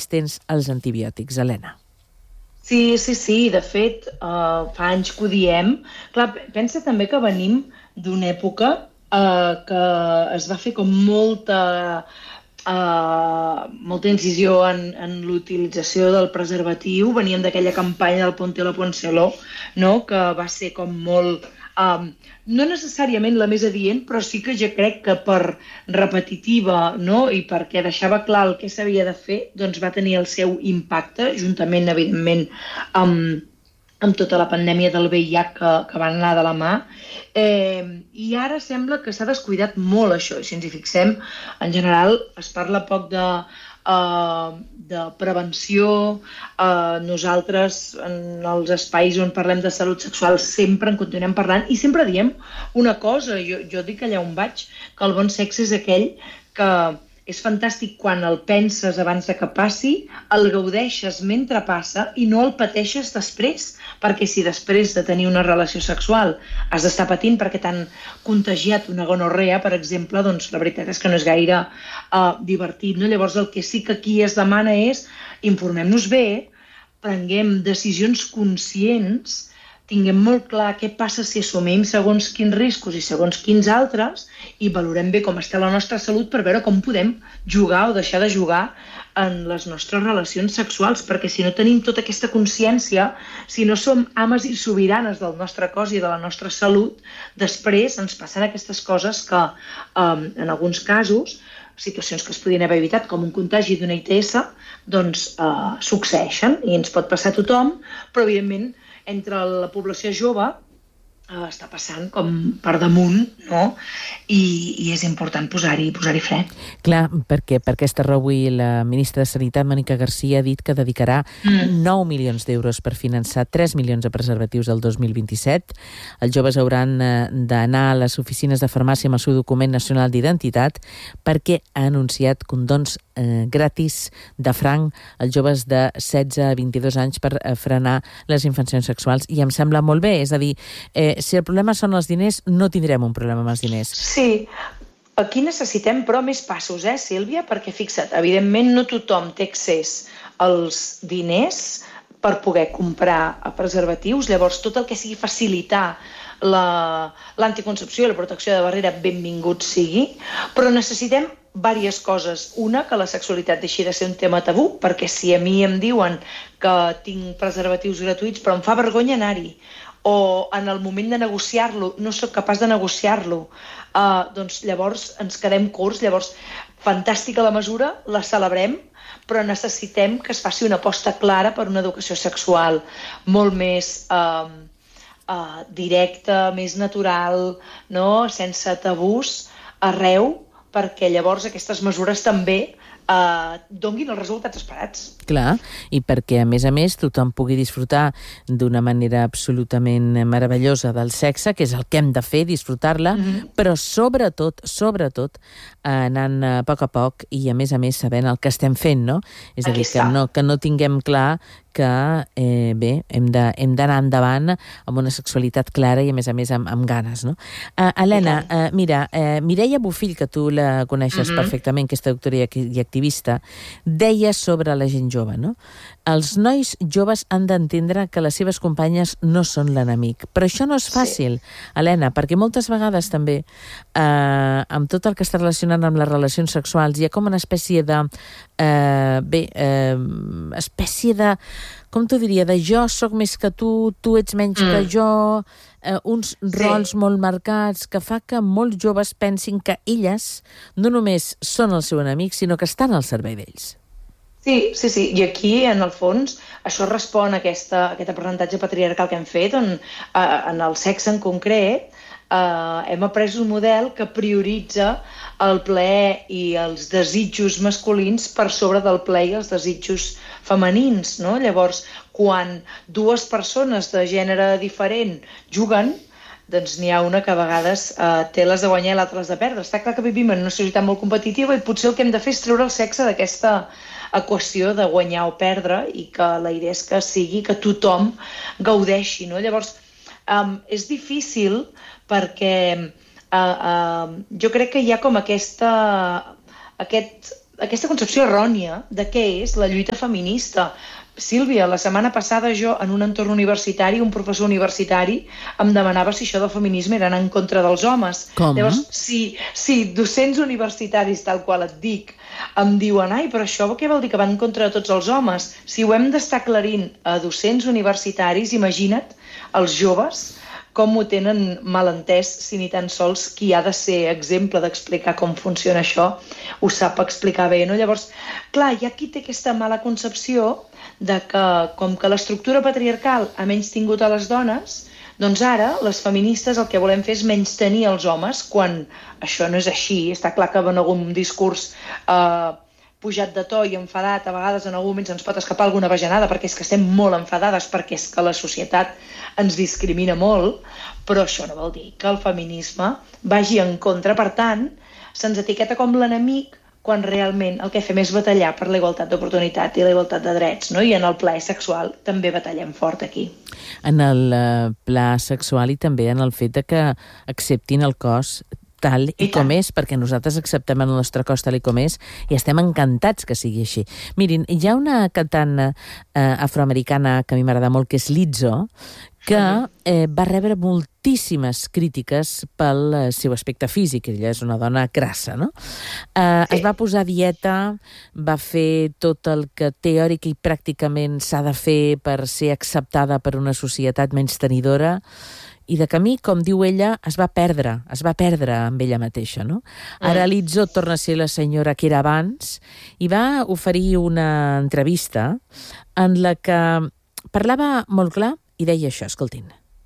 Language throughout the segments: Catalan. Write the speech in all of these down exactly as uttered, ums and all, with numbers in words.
resistents als antibiòtics. Helena. Sí, sí, sí. De fet, uh, fa anys que ho diem. Clar, pensa també que venim d'una època uh, que es va fer com molta, uh, molta incisió en, en l'utilització del preservatiu. Veníem d'aquella campanya del Ponte la Poncelo, no? Que va ser com molt... Um, no necessàriament la més adient, però sí que jo crec que per repetitiva, no? I perquè deixava clar el que s'havia de fer, doncs va tenir el seu impacte, juntament, evidentment, amb, amb tota la pandèmia del V I H que, que van anar de la mà. Eh, I ara sembla que s'ha descuidat molt això, i si ens hi fixem, en general es parla poc de... Uh, de prevenció. Uh, nosaltres en els espais on parlem de salut sexual sempre en continuem parlant i sempre diem una cosa, jo, jo dic allà on vaig, que el bon sexe és aquell que és fantàstic quan el penses abans de que passi, el gaudeixes mentre passa i no el pateixes després, perquè si després de tenir una relació sexual has d'estar patint perquè t'han contagiat una gonorrea, per exemple, doncs la veritat és que no és gaire uh, divertit, no? Llavors el que sí que aquí es demana és informem-nos bé, prenguem decisions conscients, tinguem molt clar què passa si assumim segons quins riscos i segons quins altres i valorem bé com està la nostra salut per veure com podem jugar o deixar de jugar en les nostres relacions sexuals, perquè si no tenim tota aquesta consciència, si no som ames i sobiranes del nostre cos i de la nostra salut, després ens passen aquestes coses que, um, en alguns casos, situacions que es podien haver evitat, com un contagi d'una I T S, doncs uh, succeeixen i ens pot passar a tothom, però evidentment entre la població jove eh, està passant com per damunt, no? I, i és important posar-hi posar-hi fre. Clar, perquè per aquesta raó avui la ministra de Sanitat, Mònica Garcia, ha dit que dedicarà mm. nou milions d'euros per finançar tres milions de preservatius el dos mil vint-i-set. Els joves hauran d'anar a les oficines de farmàcia amb el seu document nacional d'identitat perquè ha anunciat condons eh, gratis de franc als joves de setze a vint-i-dos anys per eh, frenar les infeccions sexuals. I em sembla molt bé, és a dir, eh, si el problema són els diners, no tindrem un problema amb els diners. Sí, aquí necessitem però més passos, eh, Sílvia? Perquè fixa't, evidentment no tothom té accés als diners per poder comprar preservatius, llavors tot el que sigui facilitar l'anticoncepció i la protecció de barrera benvingut sigui, però necessitem diverses coses. Una, que la sexualitat deixi de ser un tema tabú, perquè si a mi em diuen que tinc preservatius gratuïts però em fa vergonya anar-hi, o en el moment de negociar-lo no sóc capaç de negociar-lo, uh, doncs llavors ens quedem curts. Llavors, fantàstica la mesura, la celebrem, però necessitem que es faci una aposta clara per una educació sexual molt més uh, uh, directa, més natural, no? Sense tabús arreu, perquè llavors aquestes mesures també Uh, donguin els resultats esperats. Clar, i perquè, a més a més, tothom pugui disfrutar d'una manera absolutament meravellosa del sexe, que és el que hem de fer, disfrutar-la, mm-hmm. però sobretot, sobretot, anant a poc a poc i, a més a més, sabent el que estem fent, no? És a dir, que no, que no tinguem clar que, eh, bé, hem de, hem d'anar endavant amb una sexualitat clara i, a més a més, amb, amb ganes, no? Uh, Helena, uh, mira, uh, Mireia Bofill, que tu la coneixes mm-hmm. perfectament, que és traductora i activista, deia sobre la gent jove, no? Els nois joves han d'entendre que les seves companyes no són l'enemic. Però això no és fàcil, sí. Helena, perquè moltes vegades també, eh, amb tot el que està relacionat amb les relacions sexuals, hi ha com una espècie de... Eh, bé, eh, espècie de... Com t'ho diria? De jo sóc més que tu, tu ets menys mm. que jo... Eh, uns rols sí. molt marcats que fa que molts joves pensin que elles no només són el seu enemic, sinó que estan al servei d'ells. Sí, sí, sí. I aquí, en el fons, això respon a aquesta, aquest aprenentatge patriarcal que hem fet, on eh, en el sexe en concret eh, hem après un model que prioritza el plaer i els desitjos masculins per sobre del plaer i els desitjos femenins, no? Llavors, quan dues persones de gènere diferent juguen, doncs n'hi ha una que a vegades eh, té les de guanyar i l'altra les de perdre. Està clar que vivim en una societat molt competitiva i potser el que hem de fer és treure el sexe d'aquesta equació de guanyar o perdre i que la idea és que sigui que tothom gaudeixi, no? Llavors, um, és difícil perquè uh, uh, jo crec que hi ha com aquesta, aquest aquesta concepció errònia de què és la lluita feminista. Sílvia, la setmana passada jo, en un entorn universitari, un professor universitari em demanava si això del feminisme era anar en contra dels homes. Com? Llavors, si, si docents universitaris, tal qual et dic, em diuen, ai, però això què vol dir, que van en contra de tots els homes? Si ho hem d'estar aclarint a docents universitaris, imagina't els joves com ho tenen mal entès, si ni tan sols qui ha de ser exemple d'explicar com funciona això ho sap explicar bé, no? Llavors, clar, hi ha qui té aquesta mala concepció de que, com que l'estructura patriarcal ha menys tingut a les dones, doncs ara les feministes el que volem fer és menys tenir els homes, quan això no és així. Està clar que en algun discurs eh, pujat de to i enfadat, a vegades en algun moment ens pot escapar alguna bajanada, perquè és que estem molt enfadades, perquè és que la societat ens discrimina molt, però això no vol dir que el feminisme vagi en contra. Per tant, se'ns etiqueta com l'enemic quan realment el que fem és batallar per la igualtat d'oportunitat i la igualtat de drets, no? I en el plaer sexual també batallem fort aquí. En el uh, pla sexual i també en el fet de que acceptin el cos tal i, I com és, perquè nosaltres acceptem el nostre cos tal i com és i estem encantats que sigui així. Mirin, hi ha una cantant eh, afroamericana que a mi m'agrada molt, que és Lizzo, que eh, va rebre moltíssimes crítiques pel eh, seu aspecte físic. Ella és una dona grassa, no? Eh, es va posar a dieta, va fer tot el que teòric i pràcticament s'ha de fer per ser acceptada per una societat menys tenidora, i de camí, com diu ella, es va perdre, es va perdre amb ella mateixa, no? Ara Lizzo torna a ser la senyora que era abans i va oferir una entrevista en la que parlava molt clar i deia això, escoltin.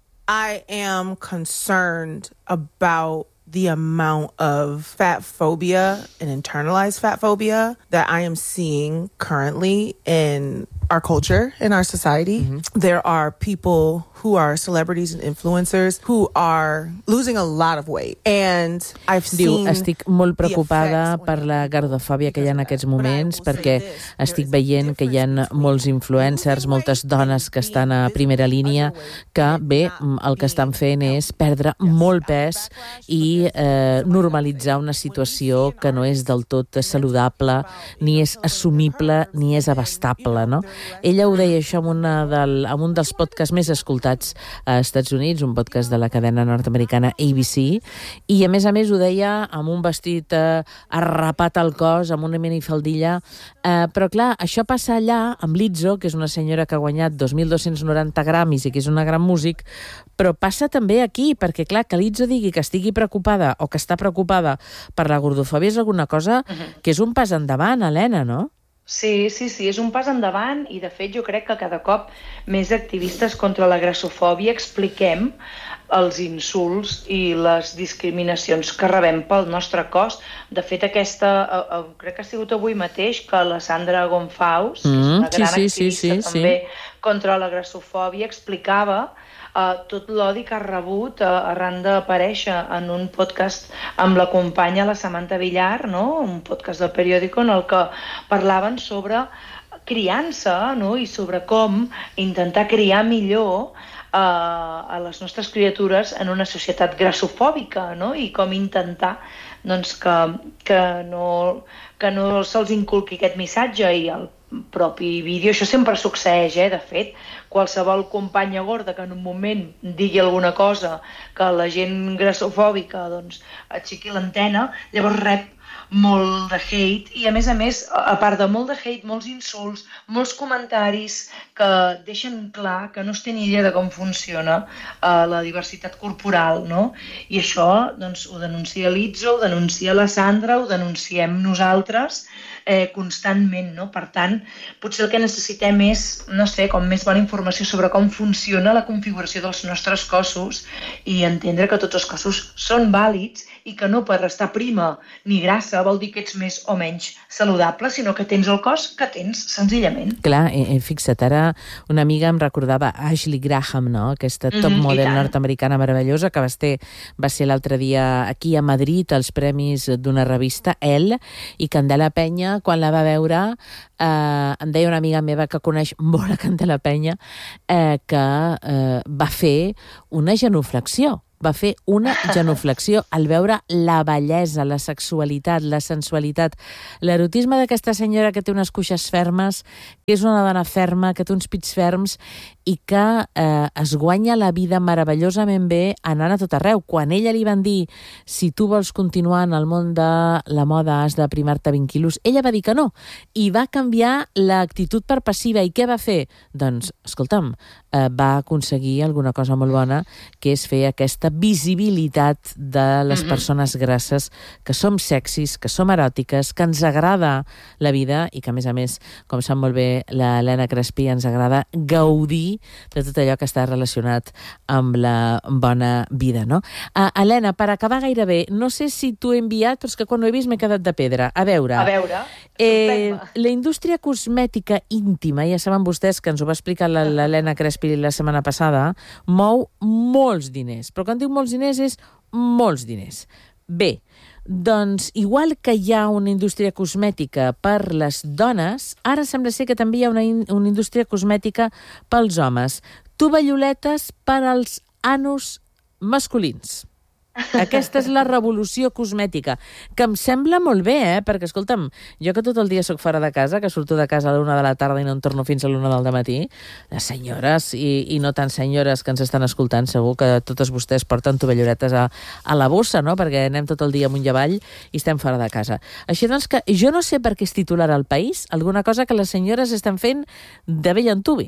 I am concerned about the amount of fat phobia and internalized fat phobia that I am seeing currently in our culture, in our society. Mm-hmm. There are people who are celebrities and influencers who are losing a lot of weight. And I've Diu, seen... estic molt preocupada per la gordofòbia que hi ha en aquests moments, perquè estic veient que hi ha molts influencers, moltes dones que estan a primera línia, que bé, el que estan fent és perdre molt pes i eh, normalitzar una situació que no és del tot saludable, ni és assumible, ni és abastable, no? Ella ho deia això en, una del, en un dels podcasts més escoltats a Estats Units, un podcast de la cadena nord-americana A B C, i a més a més ho deia amb un vestit eh, arrapat al cos, amb una minifaldilla, eh, però clar, això passa allà amb Lizzo, que és una senyora que ha guanyat dos mil dos-cents noranta Grammys i que és una gran músic, però passa també aquí, perquè clar, que Lizzo digui que estigui preocupada o que està preocupada per la gordofòbia és alguna cosa que és un pas endavant, Helena, no? Sí, sí, sí, és un pas endavant i de fet jo crec que cada cop més activistes contra la grassofòbia expliquem els insults i les discriminacions que rebem pel nostre cos. De fet, aquesta, uh, uh, crec que ha sigut avui mateix que la Sandra Gonfaus, mm, que és una gran sí, sí, activista sí, sí, també sí. contra la grassofòbia, explicava Uh, tot l'odi que ha rebut uh, arran d'aparèixer en un podcast amb la companya, la Samantha Villar, no? Un podcast del periòdico en el que parlaven sobre criança, no? I sobre com intentar criar millor uh, a les nostres criatures en una societat grassofòbica, no? I com intentar doncs, que, que no, que no se'ls inculqui aquest missatge. I el propi vídeo, això sempre succeeix, eh? De fet, qualsevol companya gorda que en un moment digui alguna cosa que la gent grassofòbica doncs, aixequi l'antena, llavors rep molt de hate i a més a més, a part de molt de hate, molts insults, molts comentaris que deixen clar que no es té ni idea de com funciona uh, la diversitat corporal, no? I això doncs, ho denuncia l'Itzo, ho denuncia la Sandra, ho denunciem nosaltres eh, constantment, no? Per tant, potser el que necessitem és, no sé, com més bona informació sobre com funciona la configuració dels nostres cossos i entendre que tots els cossos són vàlids i que no per restar prima ni grassa vol dir que ets més o menys saludable, sinó que tens el cos que tens, senzillament. Clar, eh, fixa't, ara una amiga em recordava Ashley Graham, no? Aquesta top mm-hmm, model nord-americana meravellosa que va ser, va ser l'altre dia aquí a Madrid als premis d'una revista, Elle, i Candela Penya, quan la va veure, eh, em deia una amiga meva que coneix molt a Candela Penya, eh, que eh, va fer una genuflexió. va fer una genuflexió al veure la bellesa, la sexualitat, la sensualitat, l'erotisme d'aquesta senyora que té unes cuixes fermes, que és una dona ferma, que té uns pits ferms i que eh, es guanya la vida meravellosament bé anant a tot arreu. Quan ella li van dir si tu vols continuar en el món de la moda has de primar-te vint quilos, ella va dir que no i va canviar l'actitud per passiva. I què va fer? Doncs, escolta'm, eh, va aconseguir alguna cosa molt bona, que és fer aquesta visibilitat de les mm-hmm. persones grasses, que som sexis, que som eròtiques, que ens agrada la vida i que, a més a més, com sap molt bé l'Helena Crespi, ens agrada gaudir de tot allò que està relacionat amb la bona vida, no? Uh, Helena, per acabar gairebé, no sé si t'ho he enviat, però és que quan ho he vist m'he quedat de pedra. A veure... A veure, eh, la indústria cosmètica íntima, ja saben vostès que ens ho va explicar l'Helena Crespi la setmana passada, mou molts diners. Però quan diu molts diners és molts diners. Bé, doncs, igual que hi ha una indústria cosmètica per les dones, ara sembla ser que també hi ha una, in una indústria cosmètica pels homes. Tovalloletes per als anus masculins. Aquesta és la revolució cosmètica, que em sembla molt bé, eh? Perquè, escolta'm, jo que tot el dia sóc fora de casa, que surto de casa a l'una de la tarda i no en torno fins a l'una del dematí, les senyores, i, i no tan senyores que ens estan escoltant, segur que totes vostès porten tovalloletes a, a la bossa, no? Perquè anem tot el dia amunt i avall i estem fora de casa. Així doncs que jo no sé per què és titular al País alguna cosa que les senyores estan fent de vell antuvi.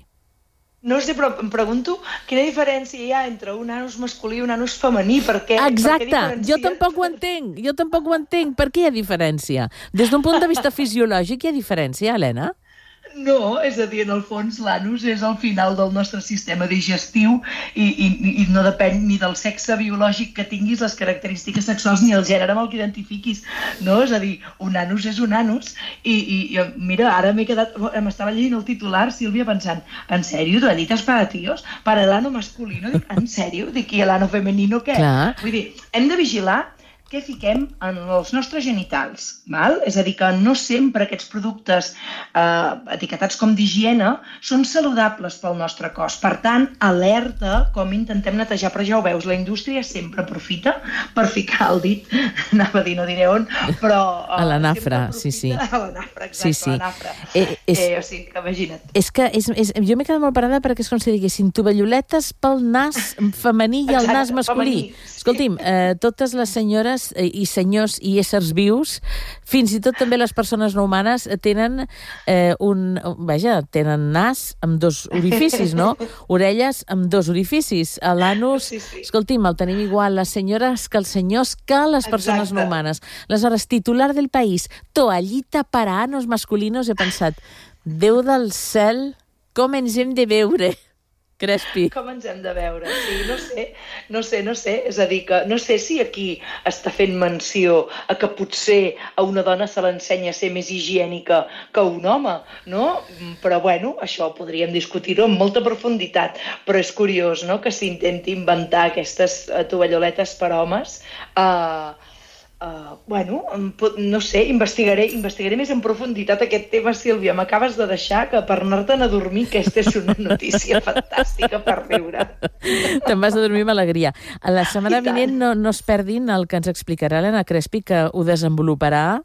No sé, però em pregunto quina diferència hi ha entre un anus masculí i un anus femení. Per què, Exacte, per què diferencia... jo tampoc ho entenc, jo tampoc ho entenc. Per què hi ha diferència? Des d'un punt de vista fisiològic hi ha diferència, Helena? No, és a dir, en el fons l'anus és el final del nostre sistema digestiu i, i, i no depèn ni del sexe biològic que tinguis, les característiques sexuals, ni el gènere amb el que identifiquis, no? És a dir, un anus és un anus i, i, i mira, ara m'he quedat, m'estava llegint el titular, Sílvia, pensant, en sèrio, tu edites para tíos? Para el ano masculino? Dic, en sèrio? Dic, i el ano femenino què? Clar. Vull dir, hem de vigilar què fiquem en els nostres genitals, val? És a dir, que no sempre aquests productes eh, etiquetats com d'higiene són saludables pel nostre cos. Per tant, alerta com intentem netejar, però ja ho veus, la indústria sempre aprofita per ficar el dit, anava a dir, no diré on, però... Eh, a la nafra, sí, sí. A la nafra, exacte, sí, sí. a la nafra. Eh, és, eh, o sigui, que imagina't. És que és, és, jo m'he quedat molt parada perquè és com si diguessin tovalloletes pel nas femení i el Exacte, nas masculí. femení, sí. Escolti'm, eh, totes les senyores i senyors i éssers vius, fins i tot també les persones no humanes, tenen eh, un... Vaja, tenen nas amb dos orificis, no? Orelles amb dos orificis. L'anus, sí, sí. escolti'm, el tenim igual les senyores que els senyors que les persones Exacte. no humanes. Aleshores, titular del País, toallita para anos masculinos, he pensat, Déu del cel, com ens hem de veure? Crespi. Com ens hem de veure? Sí, no sé, no sé, no sé. És a dir, que no sé si aquí està fent menció a que potser a una dona se l'ensenya a ser més higiènica que a un home, no? Però, bueno, això podríem discutir-ho amb molta profunditat. Però és curiós, no?, que s'intenti inventar aquestes tovalloletes per homes. Uh, Uh, bueno, no sé, investigaré, investigaré més en profunditat aquest tema, Sílvia. M'acabes de deixar que per anar-te'n a dormir aquesta és una notícia fantàstica per riure. Te'n vas a dormir amb alegria. A la setmana vinent no, no es perdin el que ens explicarà l'Helena Crespi, que ho desenvoluparà,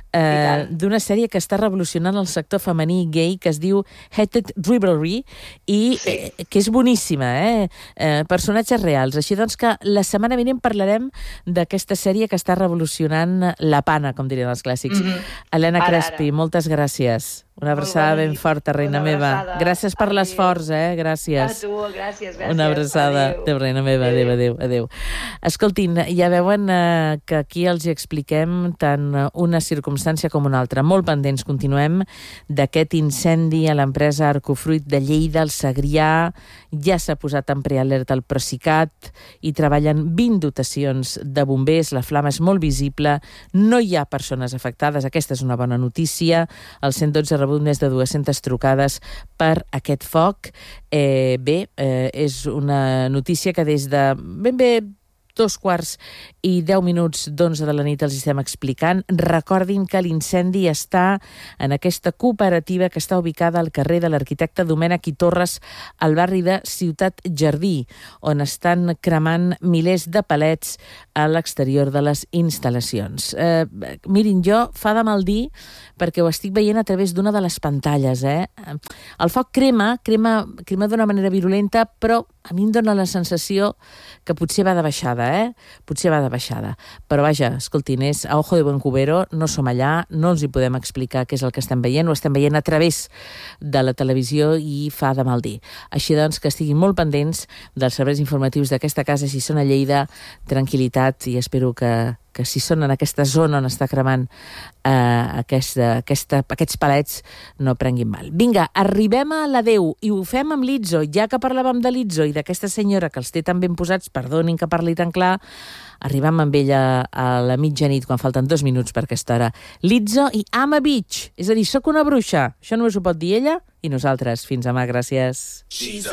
eh, d'una sèrie que està revolucionant el sector femení gay, que es diu Heated Rivalry, i sí. eh, que és boníssima, eh? eh? Personatges reals. Així doncs que la setmana vinent parlarem d'aquesta sèrie que està revolucionant la pana, com dirien els clàssics. Mm-hmm. Helena ara, Crespi, ara. moltes gràcies. Una abraçada ben forta, reina meva. Gràcies per l'esforç, eh? Gràcies. A tu, gràcies, gràcies. Una abraçada. Adéu, adéu reina meva. Adéu, adéu, adéu. Escoltin, ja veuen eh, que aquí els hi expliquem tant una circumstància com una altra. Molt pendents continuem d'aquest incendi a l'empresa Arcofruit de Lleida, al Segrià. Ja s'ha posat en prealerta el Procicat i treballen vint dotacions de bombers. La flama és molt visible. No hi ha persones afectades. Aquesta és una bona notícia. El cent dotze ha rebut més de dues-centes trucades per aquest foc. Eh, bé, eh, és una notícia que des de ben bé dos quarts i deu minuts d'onze de la nit els estem explicant. Recordin que l'incendi està en aquesta cooperativa que està ubicada al carrer de l'arquitecte Domènec i Torres, al barri de Ciutat Jardí, on estan cremant milers de palets a l'exterior de les instal·lacions. Eh, mirin, jo fa de mal dir, perquè ho estic veient a través d'una de les pantalles. Eh? El foc crema, crema, crema d'una manera virulenta, però a mi em dóna la sensació que potser va de baixada, eh? Potser va de baixada. Però vaja, escoltin, és a ojo de buen cubero, no som allà, no els hi podem explicar què és el que estem veient, ho estem veient a través de la televisió i fa de mal dir. Així doncs, que estiguin molt pendents dels serveis informatius d'aquesta casa, si són a Lleida, tranquil·litat, i espero que, que si són en aquesta zona on està cremant eh, aquesta, aquesta, aquests palets, no prenguin mal. Vinga, arribem a l'adeu, i ho fem amb l'Itzo. Ja que parlàvem de l'Itzo i d'aquesta senyora que els té tan ben posats, perdonin que parli tan clar, arribem amb ella a la mitjanit, quan falten dos minuts per aquesta hora. L'Itzo i I'm a bitch, és a dir, sóc una bruixa. Això només ho pot dir ella i nosaltres. Fins demà, gràcies.